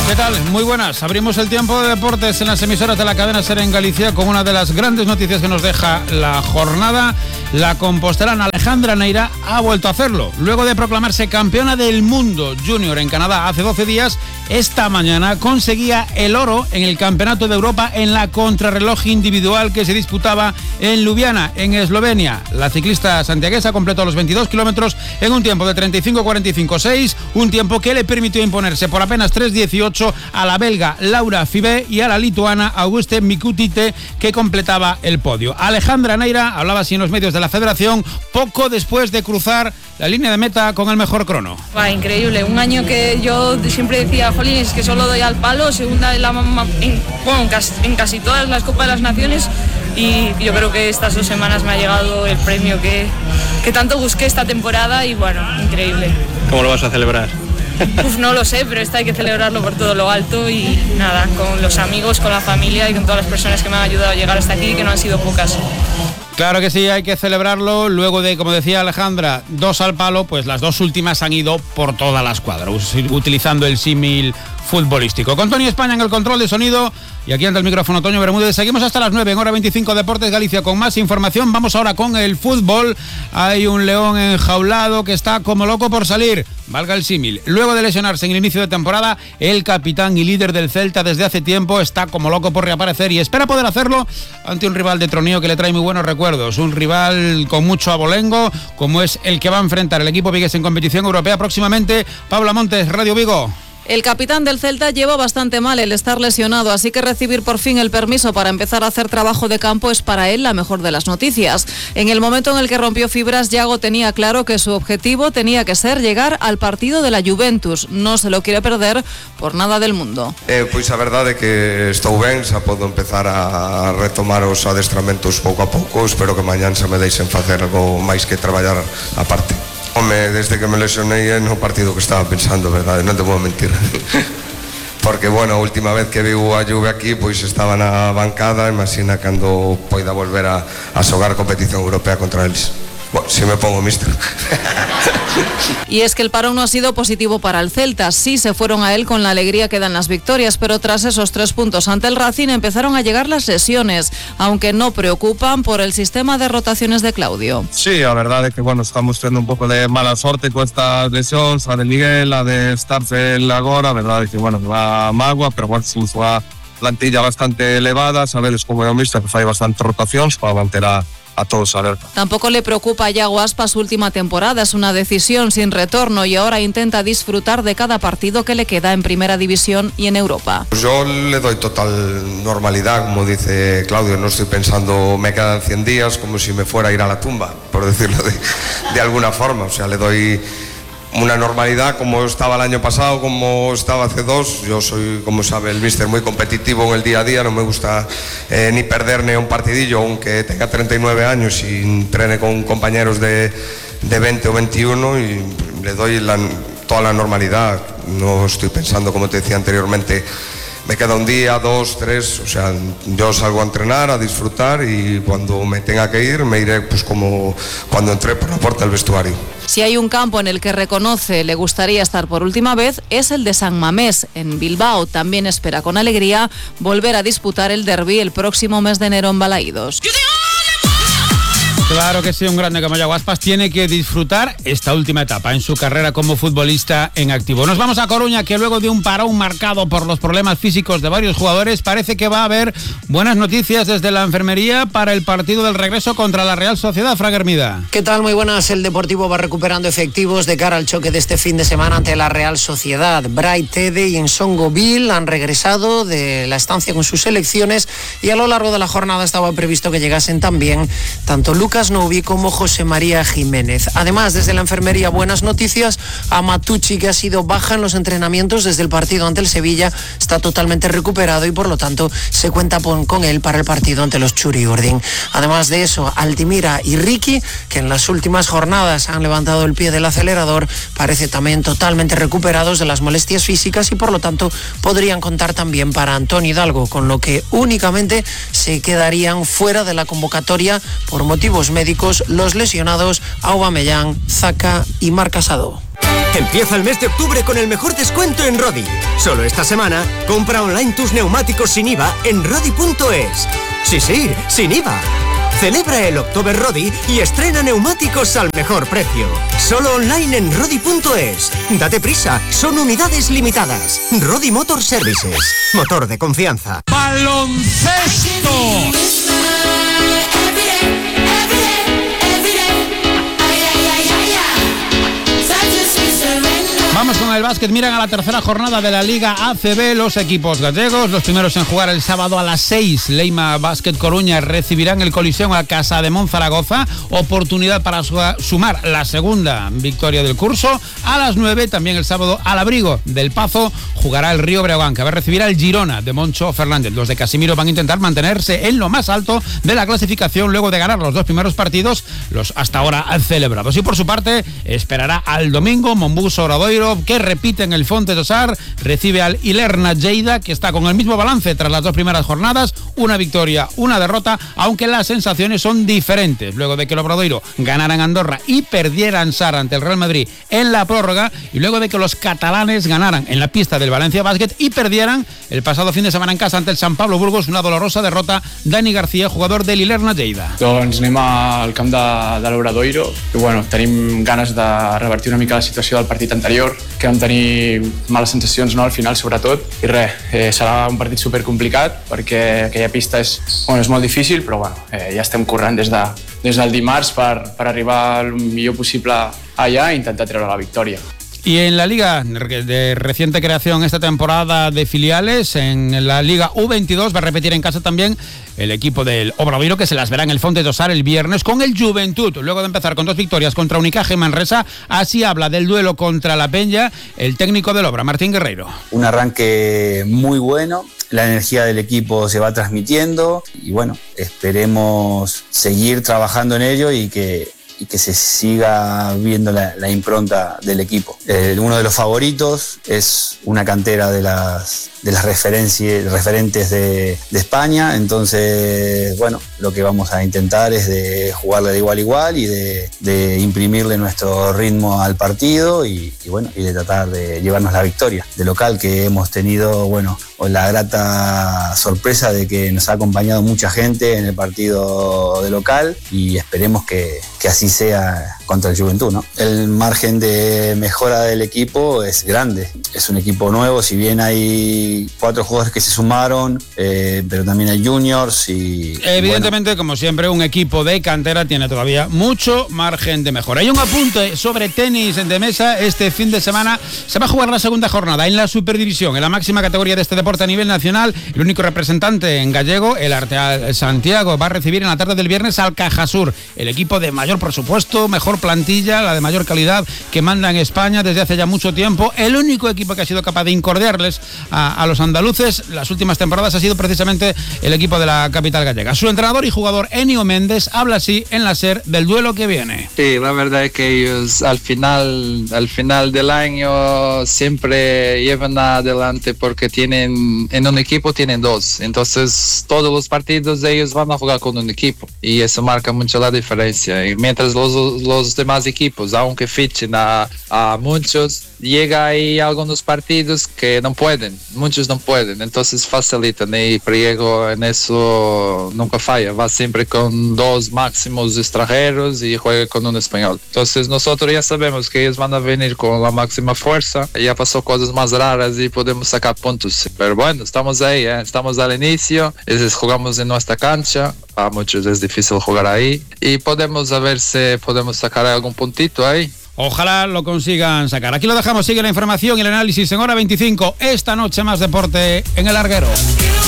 ¿Qué tal? Muy buenas. Abrimos el tiempo de deportes en las emisoras de la cadena SER en Galicia con una de las grandes noticias que nos deja la jornada. La compostelana Alejandra Neira ha vuelto a hacerlo. Luego de proclamarse campeona del mundo junior en Canadá hace 12 días, esta mañana conseguía el oro en el Campeonato de Europa en la contrarreloj individual que se disputaba en Ljubljana, en Eslovenia. La ciclista santiaguesa completó los 22 kilómetros en un tiempo de 35:45:6, un tiempo que le permitió imponerse por apenas 3:18 a la belga Laura Fibé y a la lituana Auguste Mikutite, que completaba el podio. Alejandra Neira hablaba así en los medios de la federación poco después de cruzar la línea de meta con el mejor crono. Increíble, un año que yo siempre decía, jolín, es que solo doy al palo, segunda en casi todas las Copas de las Naciones, y yo creo que estas 2 semanas me ha llegado el premio que tanto busqué esta temporada, y bueno, increíble. ¿Cómo lo vas a celebrar? No lo sé, pero esto hay que celebrarlo por todo lo alto y nada, con los amigos, con la familia y con todas las personas que me han ayudado a llegar hasta aquí, que no han sido pocas. Claro que sí, hay que celebrarlo. Luego de, como decía Alejandra, 2 al palo, pues las 2 últimas han ido por toda la escuadra, utilizando el símil futbolístico. Con Tony España en el control de sonido y aquí ante el micrófono Toño Bermúdez. Seguimos hasta las 9 en hora 25 Deportes Galicia con más información. Vamos ahora con el fútbol. Hay un león enjaulado que está como loco por salir, valga el símil. Luego de lesionarse en el inicio de temporada, el capitán y líder del Celta desde hace tiempo está como loco por reaparecer y espera poder hacerlo ante un rival de Tronío que le trae muy buenos recuerdos. Un rival con mucho abolengo, como es el que va a enfrentar el equipo vigués en competición europea próximamente. Paula Montes, Radio Vigo. El capitán del Celta lleva bastante mal el estar lesionado, así que recibir por fin el permiso para empezar a hacer trabajo de campo es para él la mejor de las noticias. En el momento en el que rompió fibras, Yago tenía claro que su objetivo tenía que ser llegar al partido de la Juventus. No se lo quiere perder por nada del mundo. Pois a verdade é que estou ben, xa podo empezar a retomar os adestramentos pouco a pouco. Espero que mañán se me deixen facer algo máis que traballar aparte. Home, desde que me lesionei no partido que estaba pensando, verdade, non te vou mentir. Porque, bueno, a última vez que viu a Juve aquí, pois estaba na bancada, imagina cando poida volver a xogar competición europea contra eles. Bueno, si me pongo mister. Y es que el parón no ha sido positivo para el Celta. Sí se fueron a él con la alegría que dan las victorias, pero tras esos 3 puntos ante el Racing empezaron a llegar las lesiones, aunque no preocupan por el sistema de rotaciones de Claudio. Sí, a verdade é que, bueno, estamos tendo un pouco de mala sorte con estas lesións, a de Miguel, a de Starcel agora, a verdade é que, bueno, va a mágoa, pero, bueno, somos unha plantilla bastante elevada, sabedes como é o míster que fai bastante rotacións para manter a todos alerta. Tampoco le preocupa a Yago Aspas su última temporada, es una decisión sin retorno y ahora intenta disfrutar de cada partido que le queda en Primera División y en Europa. Yo le doy total normalidad, como dice Claudio, no estoy pensando me quedan 100 días como si me fuera a ir a la tumba, por decirlo de alguna forma, o sea, le doy una normalidad como estaba el año pasado, como estaba hace 2. Yo soy, como sabe el míster, muy competitivo en el día a día, no me gusta ni perder ni un partidillo, aunque tenga 39 años y entrene con compañeros de 20 o 21, y le doy toda la normalidad. No estoy pensando, como te decía anteriormente, me queda un día, 2, 3, o sea, yo salgo a entrenar, a disfrutar, y cuando me tenga que ir, me iré pues como cuando entré por la puerta del vestuario. Si hay un campo en el que reconoce le gustaría estar por última vez, es el de San Mamés, en Bilbao. También espera con alegría volver a disputar el derbi el próximo mes de enero en Balaídos. Claro que sí, un grande como Yago Aspas tiene que disfrutar esta última etapa en su carrera como futbolista en activo. Nos vamos a Coruña, que luego de un parón marcado por los problemas físicos de varios jugadores, parece que va a haber buenas noticias desde la enfermería para el partido del regreso contra la Real Sociedad. Fran Hermida. ¿Qué tal? Muy buenas. El Deportivo va recuperando efectivos de cara al choque de este fin de semana ante la Real Sociedad. Brai Tede y Nsongo Bill han regresado de la estancia con sus selecciones, y a lo largo de la jornada estaba previsto que llegasen también tanto Lucas Novi como José María Jiménez. Además, desde la enfermería, buenas noticias. A Matucci, que ha sido baja en los entrenamientos desde el partido ante el Sevilla, está totalmente recuperado y por lo tanto se cuenta con él para el partido ante los Txuri-Urdin. Además de eso, Altimira y Ricky, que en las últimas jornadas han levantado el pie del acelerador, parece también totalmente recuperados de las molestias físicas y por lo tanto podrían contar también para Antonio Hidalgo, con lo que únicamente se quedarían fuera de la convocatoria por motivos médicos los lesionados Aubameyang, Zaka y Marc Casado. Empieza el mes de octubre con el mejor descuento en Rodi. Solo esta semana, compra online tus neumáticos sin IVA en Rodi.es. Sí, sin IVA. Celebra el October Rodi y estrena neumáticos al mejor precio. Solo online en Rodi.es. Date prisa, son unidades limitadas. Rodi Motor Services. Motor de confianza. ¡Baloncesto! Vamos con el básquet. Miran a la tercera jornada de la Liga ACB los equipos gallegos. Los primeros en jugar el sábado a las 6. Leima Basket Coruña recibirán el Coliseo a Casa de Monzaragoza. Oportunidad para sumar la segunda victoria del curso. A las 9, también el sábado, al Abrigo del Pazo jugará el Río Breogán, que recibirá el Girona de Moncho Fernández. Los de Casimiro van a intentar mantenerse en lo más alto de la clasificación luego de ganar los dos primeros partidos, los hasta ahora celebrados. Y por su parte, esperará al domingo Monbuso Obradoiro, que repite en el Fonte Tosar, recibe al Ilerna Lleida, que está con el mismo balance tras las dos primeras jornadas, una victoria, una derrota, aunque las sensaciones son diferentes, luego de que el Obradoiro ganara en Andorra y perdiera en Sar ante el Real Madrid en la prórroga, y luego de que los catalanes ganaran en la pista del Valencia Basket y perdieran el pasado fin de semana en casa ante el Sant Pablo Burgos, una dolorosa derrota. Dani García, jugador del Ilerna Lleida. Doncs anem al camp de l'Obradoiro i tenim ganes de revertir una mica la situació del partit anterior, que vam tenir males sensacions, al final sobretot, i serà un partit supercomplicat perquè aquella pista és molt difícil, però ja estem corrent des del dimarts per arribar el millor possible allà i intentar treure la victòria. Y en la Liga de reciente creación esta temporada de filiales, en la Liga U22 va a repetir en casa también el equipo del Obradoiro, que se las verá en el Fonte Tosar el viernes con el Juventud. Luego de empezar con dos victorias contra Unicaja y Manresa, así habla del duelo contra la Peña el técnico del Obra, Martín Guerreiro. Un arranque muy bueno, la energía del equipo se va transmitiendo y esperemos seguir trabajando en ello y que se siga viendo la impronta del equipo. Uno de los favoritos es una cantera de las referentes de España, entonces lo que vamos a intentar es de jugarle de igual a igual y de imprimirle nuestro ritmo al partido y de tratar de llevarnos la victoria. De local, que hemos tenido la grata sorpresa de que nos ha acompañado mucha gente en el partido de local y esperemos que así sea contra el Juventud, ¿no? El margen de mejora del equipo es grande, es un equipo nuevo, si bien hay 4 jugadores que se sumaron, pero también hay juniors y... Evidentemente, como siempre, un equipo de cantera tiene todavía mucho margen de mejora. Hay un apunte sobre tenis de mesa. Este fin de semana se va a jugar la segunda jornada en la Superdivisión, en la máxima categoría de este deporte a nivel nacional. El único representante en gallego, el Arteal Santiago, va a recibir en la tarde del viernes al Cajasur, el equipo de mayor presupuesto, mejor plantilla, la de mayor calidad que manda en España desde hace ya mucho tiempo. El único equipo que ha sido capaz de incordiarles a los andaluces las últimas temporadas ha sido precisamente el equipo de la capital gallega. Su entrenador y jugador Ennio Méndez habla así en la SER del duelo que viene. Sí, la verdad es que ellos al final del año siempre llevan adelante porque en un equipo tienen 2, entonces todos los partidos de ellos van a jugar con un equipo y eso marca mucho la diferencia. Y mientras los demás equipos, aunque fichen a muchos, llega ahí algunos partidos que muchos no pueden, entonces facilitan y Priego en eso nunca falla, va siempre con 2 máximos extranjeros y juega con un español. Entonces nosotros ya sabemos que ellos van a venir con la máxima fuerza, ya pasó cosas más raras y podemos sacar puntos, pero estamos ahí, estamos al inicio, jugamos en nuestra cancha, a muchos es difícil jugar ahí y podemos ver si podemos sacar algún puntito ahí. Ojalá lo consigan sacar. Aquí lo dejamos, sigue la información y el análisis en Hora 25. Esta noche más deporte en El Larguero.